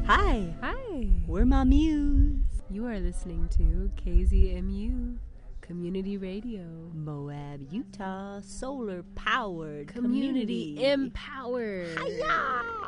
Hi, Hi. we're my muse. You are listening to KZMU Community Radio. Moab, Utah, solar powered Community empowered. Hiya!